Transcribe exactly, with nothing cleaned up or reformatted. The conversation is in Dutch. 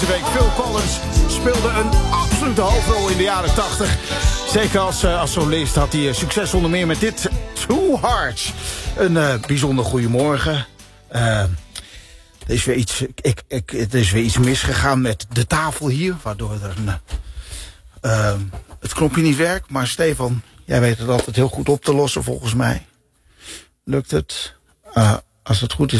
Deze week Phil Collins speelde een absolute hoofdrol in de jaren tachtig. Zeker als, uh, als solist had hij succes onder meer met dit Two Hearts. Een uh, bijzonder goeiemorgen. Uh, er, is weer iets, ik, ik, er is weer iets misgegaan met de tafel hier, waardoor er een, uh, het knopje niet werkt. Maar Stefan, jij weet het altijd heel goed op te lossen volgens mij. Lukt het? Uh, als het goed is...